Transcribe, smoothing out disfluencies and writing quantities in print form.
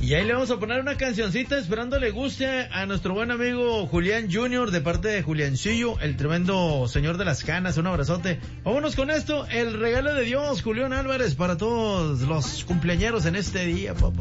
Y ahí le vamos a poner una cancioncita esperando le guste a nuestro buen amigo Julián Junior de parte de Juliancillo, el tremendo señor de las canas. Un abrazote. Vámonos con esto, el regalo de Dios, Julián Álvarez, para todos los cumpleañeros en este día, papá.